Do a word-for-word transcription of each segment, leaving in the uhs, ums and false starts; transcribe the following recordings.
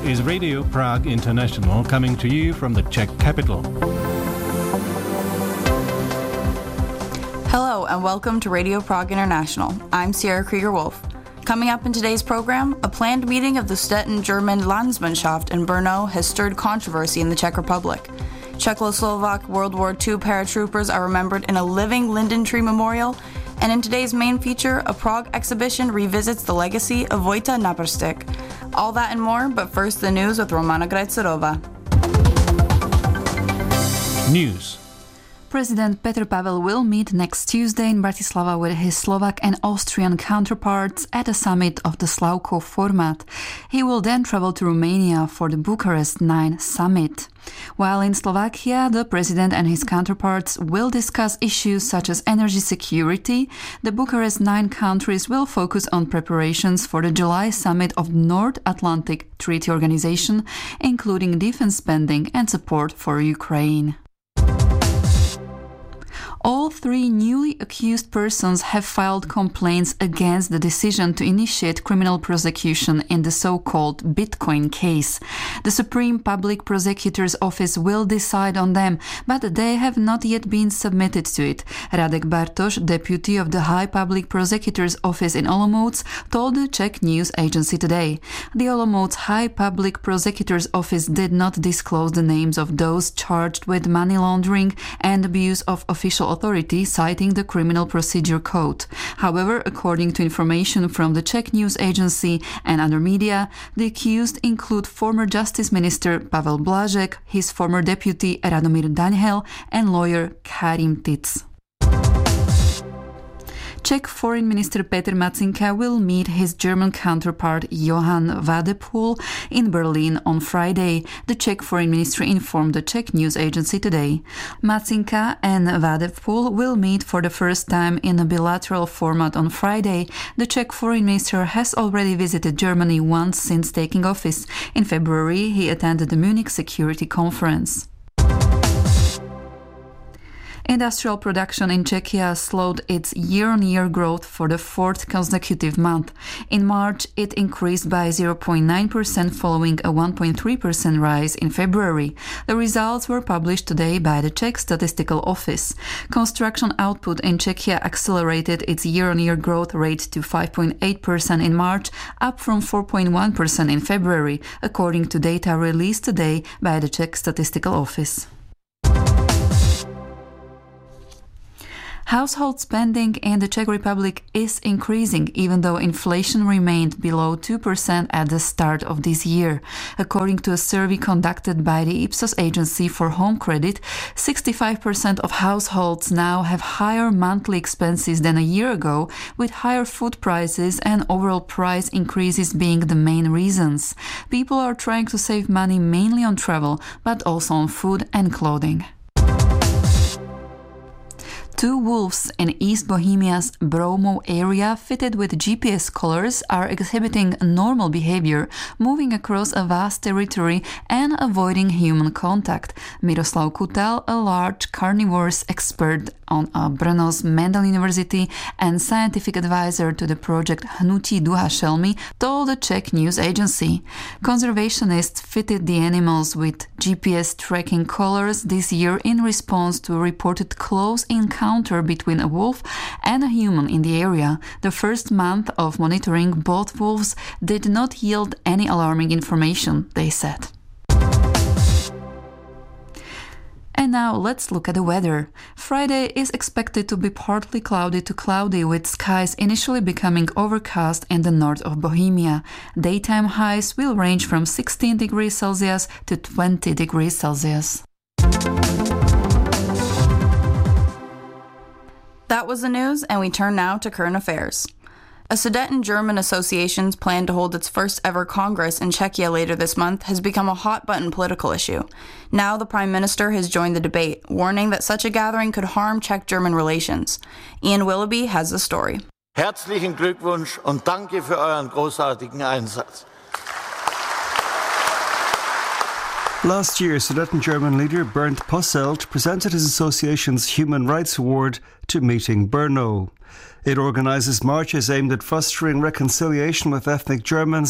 is Radio Prague International, coming to you from the Czech capital. Hello and welcome to Radio Prague International. I'm Sierra Krieger-Wolf. Coming up in today's program, a planned meeting of the Sudeten-German Landsmannschaft in Brno has stirred controversy in the Czech Republic. Czechoslovak World War Two paratroopers are remembered in a living linden tree memorial, and in today's main feature, a Prague exhibition revisits the legacy of Vojta Naprstek. All that and more, but first the news with Romana Grajcerova. News. President Petr Pavel will meet next Tuesday in Bratislava with his Slovak and Austrian counterparts at a summit of the Slavko format. He will then travel to Romania for the Bucharest nine summit. While in Slovakia, the president and his counterparts will discuss issues such as energy security, the Bucharest nine countries will focus on preparations for the July summit of North Atlantic Treaty Organization, including defense spending and support for Ukraine. All three newly accused persons have filed complaints against the decision to initiate criminal prosecution in the so-called Bitcoin case. The Supreme Public Prosecutor's Office will decide on them, but they have not yet been submitted to it. Radek Bartoš, deputy of the High Public Prosecutor's Office in Olomouc, told the Czech news agency today. The Olomouc High Public Prosecutor's Office did not disclose the names of those charged with money laundering and abuse of official authority, citing the Criminal Procedure Code. However, according to information from the Czech news agency and other media, the accused include former Justice Minister Pavel Blažek, his former deputy Radomír Daňhel, and lawyer Karim Tic. Czech Foreign Minister Petr Macinka will meet his German counterpart Johann Wadepool in Berlin on Friday, the Czech Foreign Ministry informed the Czech news agency today. Macinka and Wadepool will meet for the first time in a bilateral format on Friday. The Czech Foreign Minister has already visited Germany once since taking office. In February, he attended the Munich Security Conference. Industrial production in Czechia slowed its year-on-year growth for the fourth consecutive month. In March, it increased by zero point nine percent following a one point three percent rise in February. The results were published today by the Czech Statistical Office. Construction output in Czechia accelerated its year-on-year growth rate to five point eight percent in March, up from four point one percent in February, according to data released today by the Czech Statistical Office. Household spending in the Czech Republic is increasing, even though inflation remained below two percent at the start of this year. According to a survey conducted by the Ipsos Agency for Home Credit, sixty-five percent of households now have higher monthly expenses than a year ago, with higher food prices and overall price increases being the main reasons. People are trying to save money mainly on travel, but also on food and clothing. Two wolves in East Bohemia's Bromo area fitted with G P S collars are exhibiting normal behavior, moving across a vast territory and avoiding human contact. Miroslav Kutal, a large carnivores expert on uh, Brno's Mendel University and scientific advisor to the project Hnutí Duha Šelmy, told the Czech news agency. Conservationists fitted the animals with G P S tracking collars this year in response to a reported close encounter between a wolf and a human in the area. The first month of monitoring both wolves did not yield any alarming information, they said. And now let's look at the weather. Friday is expected to be partly cloudy to cloudy, with skies initially becoming overcast in the north of Bohemia. Daytime highs will range from sixteen degrees Celsius to twenty degrees Celsius. That was the news, and we turn now to current affairs. A Sudeten-German association's plan to hold its first ever Congress in Czechia later this month has become a hot-button political issue. Now the Prime Minister has joined the debate, warning that such a gathering could harm Czech-German relations. Ian Willoughby has the story. Herzlichen Glückwunsch und danke für euren großartigen Einsatz. Last year, Sudeten-German leader Bernd Posselt presented his association's Human Rights Award to Meeting Brno. It organises marches aimed at fostering reconciliation with ethnic Germans,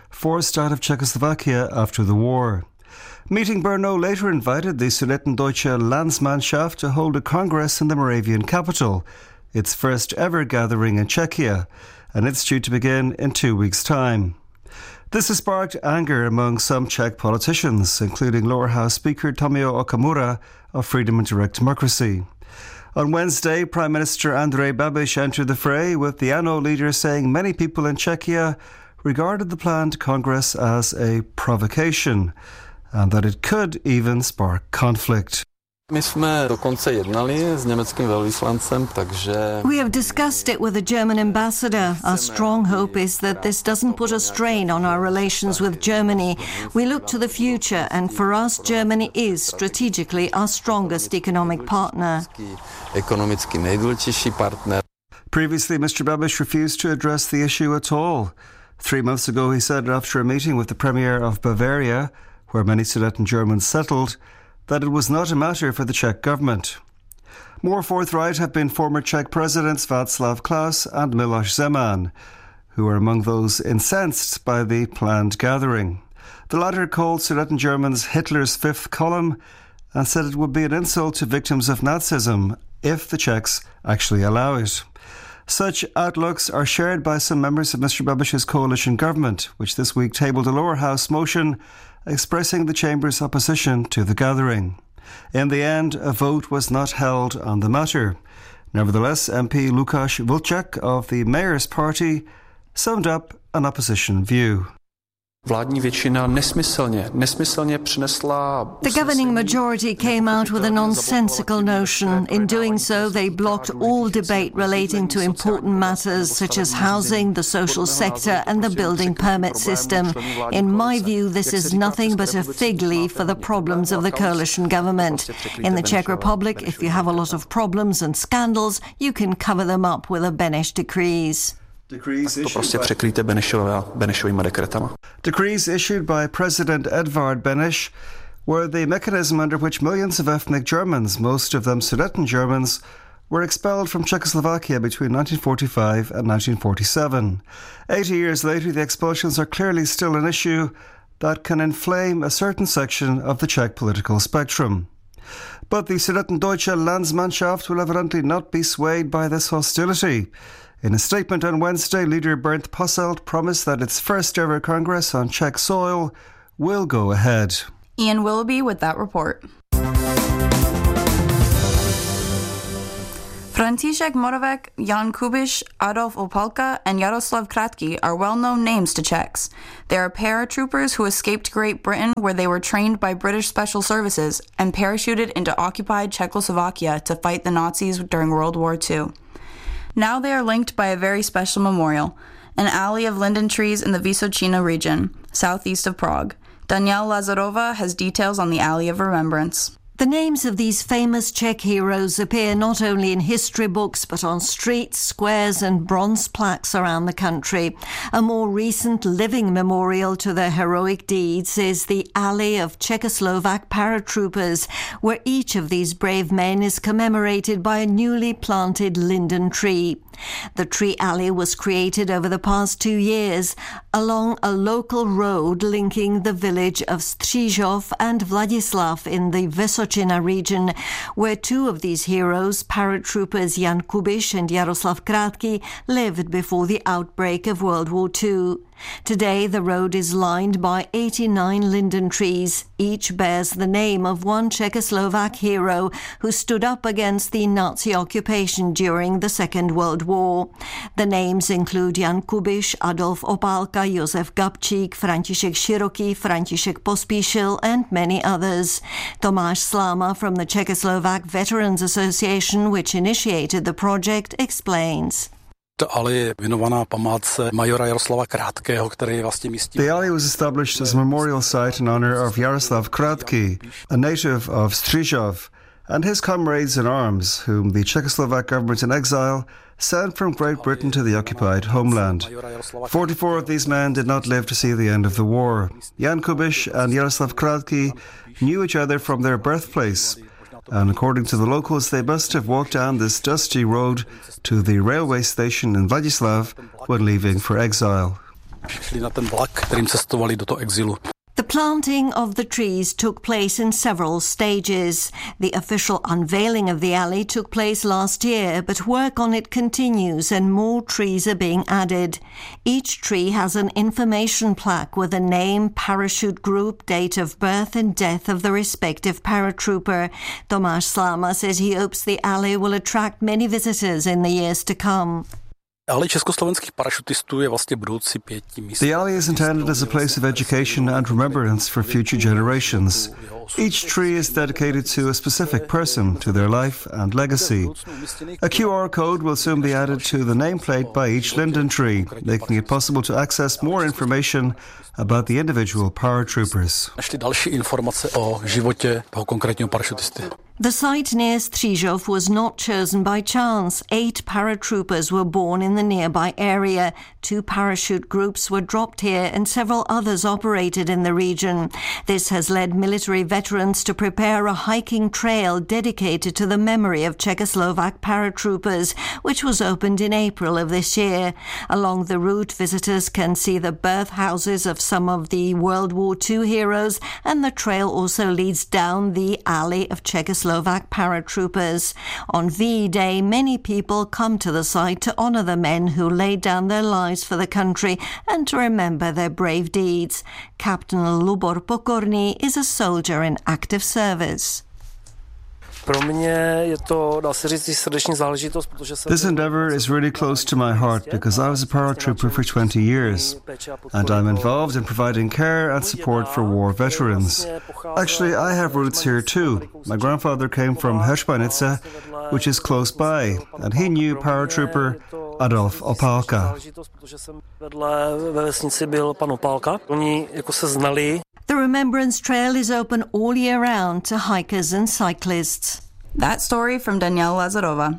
forced out of Czechoslovakia after the war. Meeting Brno later invited the Sudetendeutsche Landsmannschaft to hold a congress in the Moravian capital, its first ever gathering in Czechia, and it's due to begin in two weeks' time. This has sparked anger among some Czech politicians, including Lower House Speaker Tomio Okamura of Freedom and Direct Democracy. On Wednesday, Prime Minister Andrej Babiš entered the fray, with the A N O leader saying many people in Czechia regarded the planned Congress as a provocation and that it could even spark conflict. My jsme dokonce jednali s německým velvyslancem, takže... We have discussed it with the German ambassador. Our strong hope is that this doesn't put a strain on our relations with Germany. We look to the future, and for us, Germany is strategically our strongest economic partner. Ekonomicky nejdůležitější partner. Previously, Mister Babiš refused to address the issue at all. Three months ago, he said after a meeting with the Premier of Bavaria, where many Sudeten Germans settled, that it was not a matter for the Czech government. More forthright have been former Czech presidents Václav Klaus and Miloš Zeman, who are among those incensed by the planned gathering. The latter called Sudeten Germans Hitler's fifth column and said it would be an insult to victims of Nazism if the Czechs actually allow it. Such outlooks are shared by some members of Mister Babiš's coalition government, which this week tabled a lower house motion expressing the Chamber's opposition to the gathering. In the end, a vote was not held on the matter. Nevertheless, M P Lukáš Vlček of the Mayor's Party summed up an opposition view. Vládní většina nesmyslně, nesmyslně přinesla... The governing majority came out with a nonsensical notion. In doing so, they blocked all debate relating to important matters such as housing, the social sector and the building permit system. In my view, this is nothing but a fig leaf for the problems of the coalition government. In the Czech Republic, if you have a lot of problems and scandals, you can cover them up with a Beneš decrees. Decrees to prostě překrýte Benešovými dekretama. Decrees issued by President Edvard Beneš were the mechanism under which millions of ethnic Germans, most of them Sudeten Germans, were expelled from Czechoslovakia between nineteen forty-five and nineteen forty-seven. Eighty years later, the expulsions are clearly still an issue that can inflame a certain section of the Czech political spectrum. But the Sudetendeutsche Landsmannschaft will evidently not be swayed by this hostility. In a statement on Wednesday, leader Bernd Posselt promised that its first ever Congress on Czech soil will go ahead. Ian Willoughby with that report. František Moravec, Jan Kubiš, Adolf Opálka, and Jaroslav Krátký are well-known names to Czechs. They are paratroopers who escaped Great Britain, where they were trained by British Special Services and parachuted into occupied Czechoslovakia to fight the Nazis during World War Two. Now they are linked by a very special memorial, an alley of linden trees in the Vysočina region, southeast of Prague. Danielle Lazarova has details on the Alley of Remembrance. The names of these famous Czech heroes appear not only in history books but on streets, squares and bronze plaques around the country. A more recent living memorial to their heroic deeds is the Alley of Czechoslovak Paratroopers, where each of these brave men is commemorated by a newly planted linden tree. The tree alley was created over the past two years along a local road linking the village of Střížov and Vladislav in the Vysočina region, where two of these heroes, paratroopers Jan Kubiš and Jaroslav Krátký, lived before the outbreak of World War Two. Today, the road is lined by eighty-nine linden trees. Each bears the name of one Czechoslovak hero who stood up against the Nazi occupation during the Second World War. The names include Jan Kubiš, Adolf Opálka, Josef Gabčík, František Široký, František Pospíšil, and many others. Tomáš Sláma from the Czechoslovak Veterans Association, which initiated the project, explains. The alley was established as a memorial site in honour of Jaroslav Krátký, a native of Střížov, and his comrades in arms, whom the Czechoslovak government in exile sent from Great Britain to the occupied homeland. Forty-four of these men did not live to see the end of the war. Jan Kubiš and Jaroslav Krátký knew each other from their birthplace, and according to the locals, they must have walked down this dusty road to the railway station in Vladislav when leaving for exile. Šli na ten vlak, kterým cestovali do toho exilu. The planting of the trees took place in several stages. The official unveiling of the alley took place last year, but work on it continues and more trees are being added. Each tree has an information plaque with a name, parachute group, date of birth and death of the respective paratrooper. Tomáš Sláma says he hopes the alley will attract many visitors in the years to come. Ale československých parašutistů je vlastně budoucí pěti míst. The alley is intended as a place of education and remembrance for future generations. Each tree is dedicated to a specific person, to their life and legacy. A Q R code will soon be added to the nameplate by each linden tree, making it possible to access more information about the individual paratroopers. Našli další informace o životě toho konkrétního parašutisty. The site near Střížov was not chosen by chance. Eight paratroopers were born in the nearby area. Two parachute groups were dropped here and several others operated in the region. This has led military veterans to prepare a hiking trail dedicated to the memory of Czechoslovak paratroopers, which was opened in April of this year. Along the route, visitors can see the birthhouses of some of the World War Two heroes, and the trail also leads down the alley of Czechoslovak Slovak paratroopers. On V Day, many people come to the site to honour the men who laid down their lives for the country and to remember their brave deeds. Captain Lubor Pokorný is a soldier in active service. This endeavour is really close to my heart because I was a paratrooper for twenty years and I'm involved in providing care and support for war veterans. Actually, I have roots here too. My grandfather came from Heřmanice, which is close by, and he knew paratrooper Adolf Opálka. The Remembrance Trail is open all year round to hikers and cyclists. That story from Danielle Lazarova.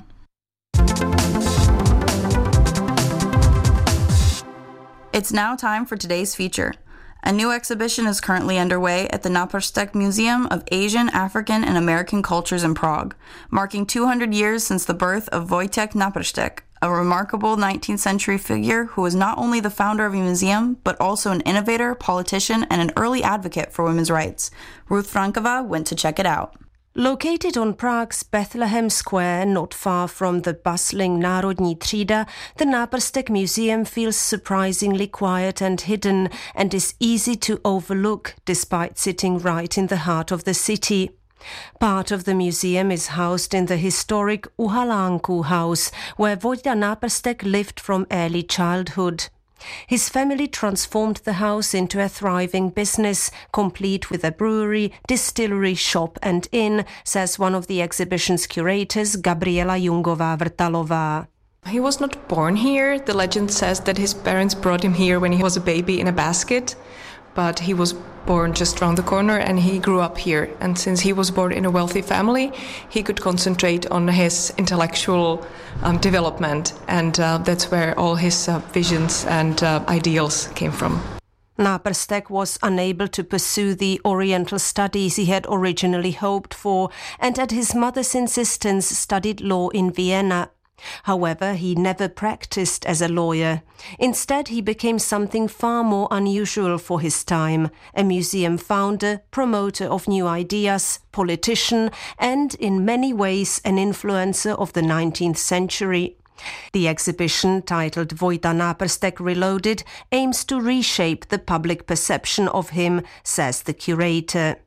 It's now time for today's feature. A new exhibition is currently underway at the Náprstek Museum of Asian, African, and American Cultures in Prague, marking two hundred years since the birth of Wojtek Náprstek, a remarkable nineteenth century figure who was not only the founder of a museum, but also an innovator, politician, and an early advocate for women's rights. Ruth Frankova went to check it out. Located on Prague's Bethlehem Square, not far from the bustling Národní třída, the Náprstek Museum feels surprisingly quiet and hidden and is easy to overlook despite sitting right in the heart of the city. Part of the museum is housed in the historic Uhalánku house, where Vojta Náprstek lived from early childhood. His family transformed the house into a thriving business, complete with a brewery, distillery, shop and inn, says one of the exhibition's curators, Gabriela Jungová-Vrtalová. He was not born here. The legend says that his parents brought him here when he was a baby in a basket, but he was born just around the corner and he grew up here. And since he was born in a wealthy family, he could concentrate on his intellectual um, development, and uh, that's where all his uh, visions and uh, ideals came from. Náprstek was unable to pursue the Oriental studies he had originally hoped for, and at his mother's insistence studied law in Vienna. However, he never practiced as a lawyer. Instead, he became something far more unusual for his time, a museum founder, promoter of new ideas, politician, and in many ways an influencer of the nineteenth century. The exhibition, titled Vojta Náprstek Reloaded, aims to reshape the public perception of him, says the curator.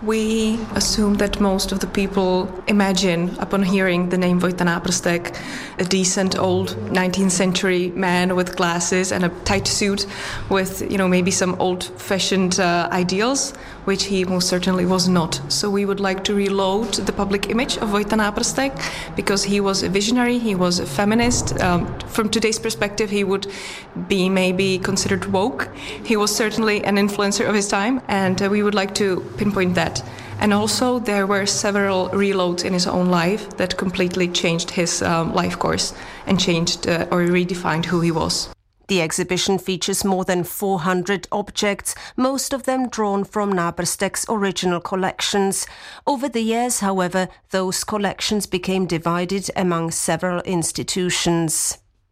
We assume that most of the people imagine, upon hearing the name Vojta Náprstek, a decent old nineteenth century man with glasses and a tight suit with, you know, maybe some old-fashioned uh, ideals, which he most certainly was not. So we would like to reload the public image of Vojta Náprstek because he was a visionary, he was a feminist. Um, from today's perspective, he would be maybe considered woke. He was certainly an influencer of his time, and uh, we would like to pinpoint that. And also there were several reloads in his own life that completely changed his um, life course and changed uh, or redefined who he was. The exhibition features more than four hundred objects, most of them drawn from Náprstek's original collections. Over the years, however, those collections became divided among several institutions.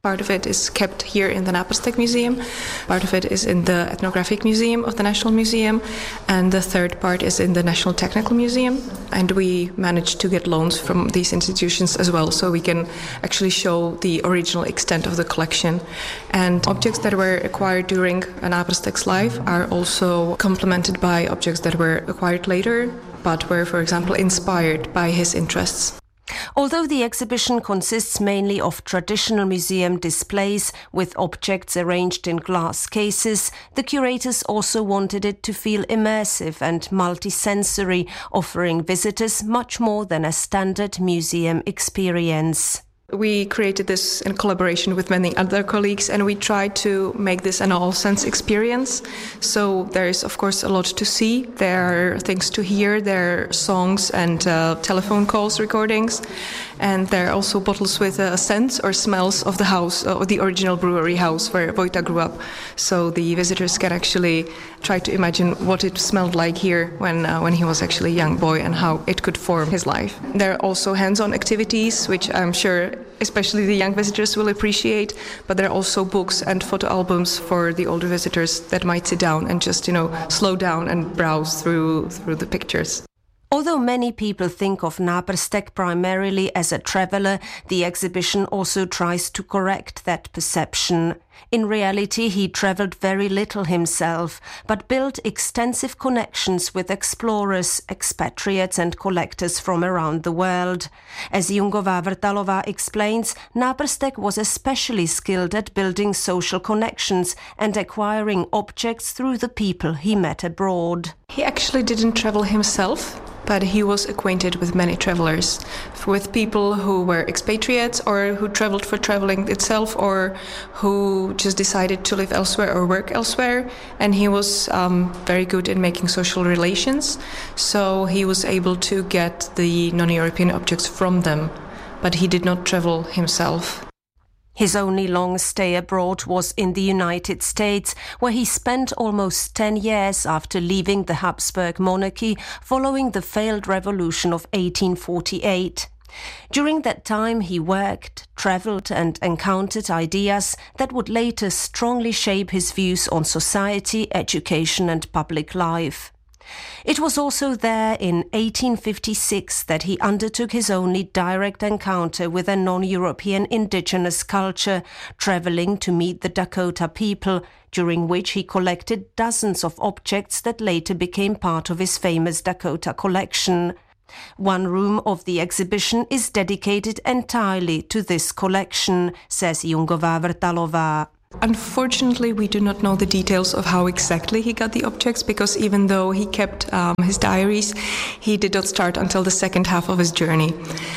Part of it is kept here in the Náperstek Museum, part of it is in the Ethnographic Museum of the National Museum, and the third part is in the National Technical Museum. And we managed to get loans from these institutions as well, so we can actually show the original extent of the collection. And objects that were acquired during Náperstek's life are also complemented by objects that were acquired later, but were, for example, inspired by his interests. Although the exhibition consists mainly of traditional museum displays with objects arranged in glass cases, the curators also wanted it to feel immersive and multisensory, offering visitors much more than a standard museum experience. We created this in collaboration with many other colleagues, and we tried to make this an all-sense experience. So there is, of course, a lot to see. There are things to hear. There are songs and uh, telephone calls, recordings. And there are also bottles with uh, scents or smells of the house, or the original brewery house where Vojta grew up. So the visitors can actually try to imagine what it smelled like here when uh, when he was actually a young boy and how it could form his life. There are also hands-on activities, which I'm sure especially the young visitors will appreciate, but there are also books and photo albums for the older visitors that might sit down and just, you know, slow down and browse through through the pictures. Although many people think of Náperstek primarily as a traveller, the exhibition also tries to correct that perception. In reality, he travelled very little himself, but built extensive connections with explorers, expatriates and collectors from around the world. As Jungová Vrtalová explains, Náperstek was especially skilled at building social connections and acquiring objects through the people he met abroad. He actually didn't travel himself, but he was acquainted with many travelers, with people who were expatriates or who traveled for traveling itself, or who just decided to live elsewhere or work elsewhere. And he was um, very good in making social relations, so he was able to get the non-European objects from them, but he did not travel himself. His only long stay abroad was in the United States, where he spent almost ten years after leaving the Habsburg monarchy following the failed revolution of eighteen forty-eight. During that time he worked, travelled and encountered ideas that would later strongly shape his views on society, education and public life. It was also there in eighteen fifty-six that he undertook his only direct encounter with a non-European indigenous culture, travelling to meet the Dakota people, during which he collected dozens of objects that later became part of his famous Dakota collection. One room of the exhibition is dedicated entirely to this collection, says Jungová Vrtalová. Unfortunately, we do not know the details of how exactly he got the objects, because even though he kept um, his diaries, he did not start until the second half of his journey.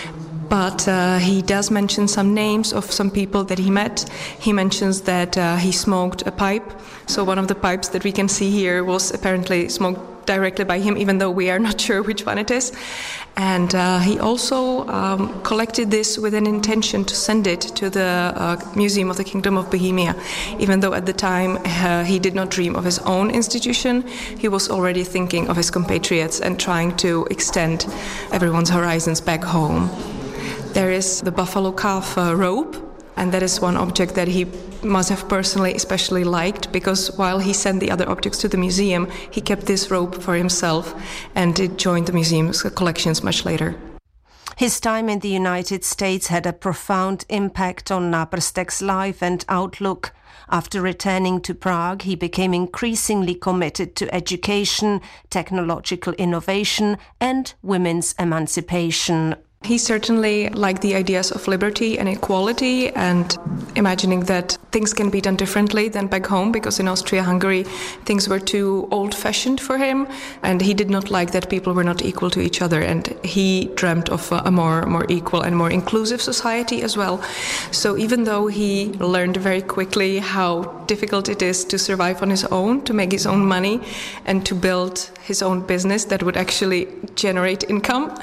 But uh, he does mention some names of some people that he met. He mentions that uh, he smoked a pipe. So one of the pipes that we can see here was apparently smoked directly by him, even though we are not sure which one it is. And uh, he also um, collected this with an intention to send it to the uh, Museum of the Kingdom of Bohemia. Even though at the time uh, he did not dream of his own institution, he was already thinking of his compatriots and trying to extend everyone's horizons back home. There is the buffalo calf uh, robe, and that is one object that he must have personally especially liked, because while he sent the other objects to the museum, he kept this robe for himself, and it joined the museum's collections much later. His time in the United States had a profound impact on Náperstek's life and outlook. After returning to Prague, he became increasingly committed to education, technological innovation, and women's emancipation. He certainly liked the ideas of liberty and equality, and imagining that things can be done differently than back home, because in Austria-Hungary things were too old-fashioned for him, and he did not like that people were not equal to each other, and he dreamt of a more, more equal and more inclusive society as well. So even though he learned very quickly how difficult it is to survive on his own, to make his own money, and to build his own business that would actually generate income,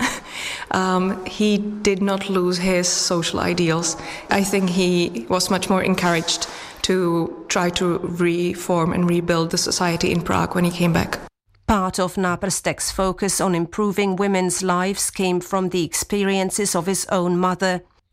um, he did not lose his social ideals. I think he was much more encouraged to try to reform and rebuild the society in Prague when he came back. Part of Náperstek's focus on improving women's lives came from the experiences of his own mother.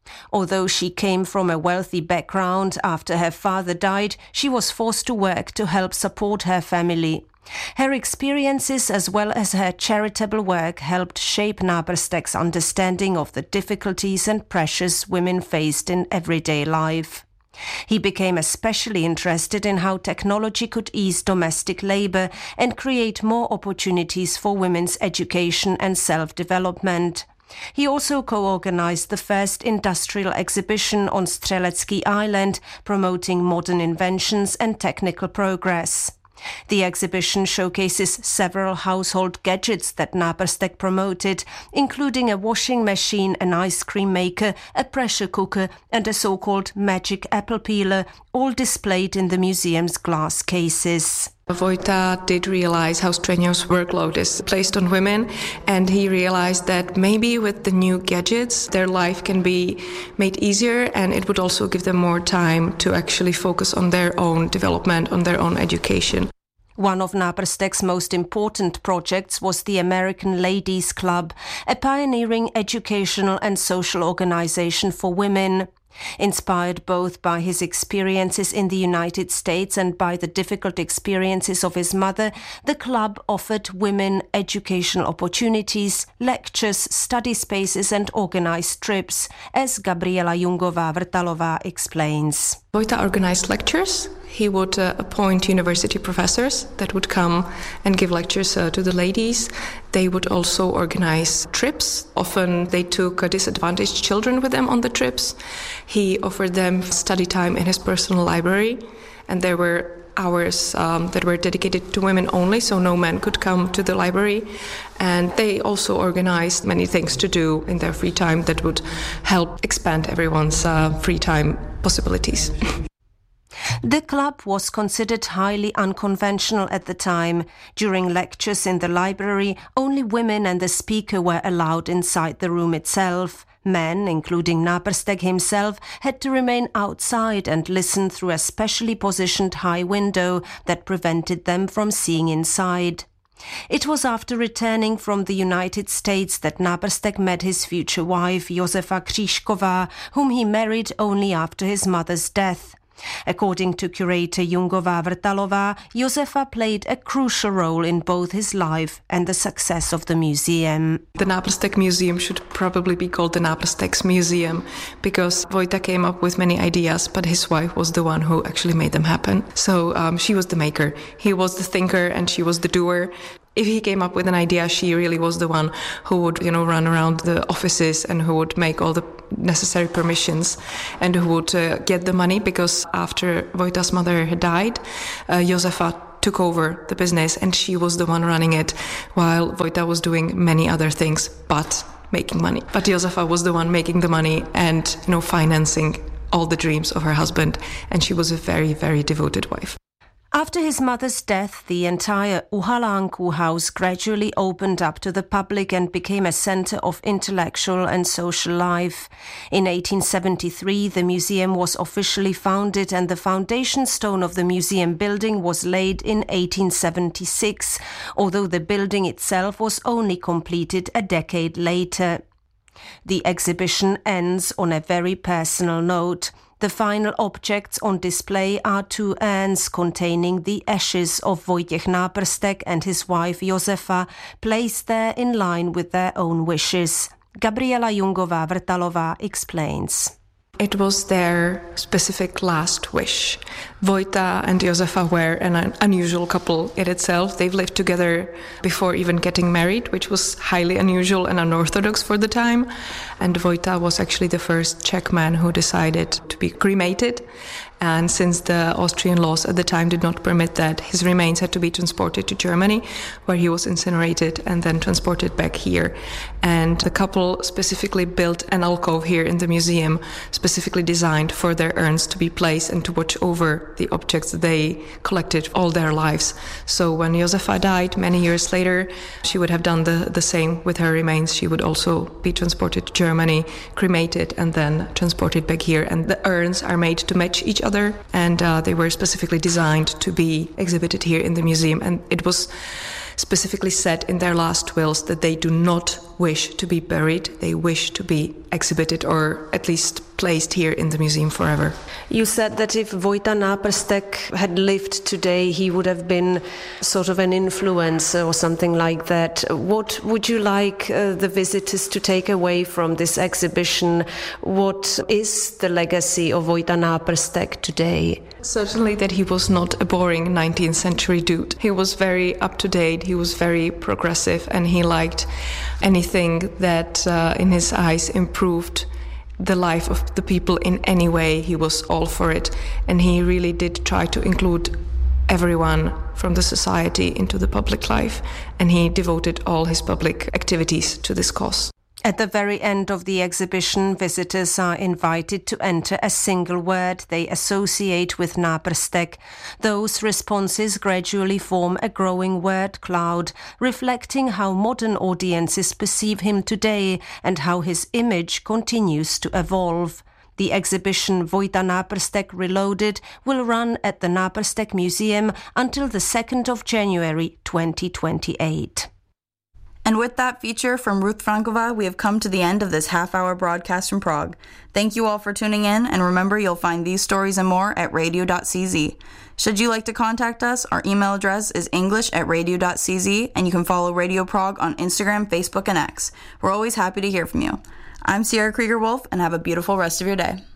Although she came from a wealthy background, after her father died, she was forced to work to help support her family. Her experiences as well as her charitable work helped shape Náberstek's understanding of the difficulties and pressures women faced in everyday life. He became especially interested in how technology could ease domestic labor and create more opportunities for women's education and self-development. He also co-organized the first industrial exhibition on Strelecký Island, promoting modern inventions and technical progress. The exhibition showcases several household gadgets that Náberstek promoted, including a washing machine, an ice cream maker, a pressure cooker and a so-called magic apple peeler, all displayed in the museum's glass cases. Vojta did realize how strenuous workload is placed on women, and he realized that maybe with the new gadgets their life can be made easier, and it would also give them more time to actually focus on their own development, on their own education. One of Náberstek's most important projects was the American Ladies Club, a pioneering educational and social organization for women. Inspired both by his experiences in the United States and by the difficult experiences of his mother, the club offered women educational opportunities, lectures, study spaces and organized trips, as Gabriela Jungová-Vrtalová explains. Vojta organized lectures. He would uh, appoint university professors that would come and give lectures uh, to the ladies. They would also organize trips. Often they took uh, disadvantaged children with them on the trips. He offered them study time in his personal library, and there were hours um, that were dedicated to women only, so no men could come to the library. And they also organized many things to do in their free time that would help expand everyone's uh, free time possibilities. The club was considered highly unconventional at the time. During lectures in the library, only women and the speaker were allowed inside the room itself. Men, including Náberstek himself, had to remain outside and listen through a specially positioned high window that prevented them from seeing inside. It was after returning from the United States that Náberstek met his future wife, Josefa Křížková, whom he married only after his mother's death. According to curator Jungová-Vrtalová, Josefa played a crucial role in both his life and the success of the museum. The Náberstek Museum should probably be called the Náberstek's Museum, because Vojta came up with many ideas, but his wife was the one who actually made them happen. So um, she was the maker, he was the thinker, and she was the doer. If he came up with an idea, she really was the one who would, you know, run around the offices and who would make all the necessary permissions and who would uh, get the money, because after Vojta's mother had died, uh, Josefa took over the business and she was the one running it, while Vojta was doing many other things but making money. But Josefa was the one making the money and, you know, financing all the dreams of her husband, and she was a very, very devoted wife. After his mother's death, the entire Uhalanku house gradually opened up to the public and became a center of intellectual and social life. In eighteen seventy-three, the museum was officially founded, and the foundation stone of the museum building was laid in eighteen seventy-six, although the building itself was only completed a decade later. The exhibition ends on a very personal note. The final objects on display are two urns containing the ashes of Wojciech Náberstek and his wife Josefa, placed there in line with their own wishes. Gabriela Jungová-Vrtalová explains. It was their specific last wish. Vojta and Josefa were an unusual couple in itself. They've lived together before even getting married, which was highly unusual and unorthodox for the time. And Vojta was actually the first Czech man who decided to be cremated. And since the Austrian laws at the time did not permit that, his remains had to be transported to Germany, where he was incinerated and then transported back here. And the couple specifically built an alcove here in the museum, specifically designed for their urns to be placed and to watch over the objects that they collected all their lives. So when Josefa died many years later, she would have done the, the same with her remains. She would also be transported to Germany, cremated, and then transported back here. And the urns are made to match each other. Other, and uh, they were specifically designed to be exhibited here in the museum, and it was specifically said in their last wills that they do not wish to be buried. They wish to be exhibited or at least placed here in the museum forever. You said that if Vojta Náprstek had lived today, he would have been sort of an influencer or something like that. What would you like uh, the visitors to take away from this exhibition? What is the legacy of Vojta Náprstek today? Certainly that he was not a boring nineteenth century dude. He was very up to date, he was very progressive, and he liked anything that uh, in his eyes improved the life of the people in any way. He was all for it, and he really did try to include everyone from the society into the public life, and he devoted all his public activities to this cause. At the very end of the exhibition, visitors are invited to enter a single word they associate with Náprstek. Those responses gradually form a growing word cloud, reflecting how modern audiences perceive him today and how his image continues to evolve. The exhibition Vojta Náprstek Reloaded will run at the Náprstek Museum until the second of January twenty twenty-eight. And with that feature from Ruth Frankova, we have come to the end of this half-hour broadcast from Prague. Thank you all for tuning in, and remember you'll find these stories and more at radio dot c z. Should you like to contact us, our email address is english at radio dot c z, and you can follow Radio Prague on Instagram, Facebook, and X. We're always happy to hear from you. I'm Sierra Krieger-Wolf, and have a beautiful rest of your day.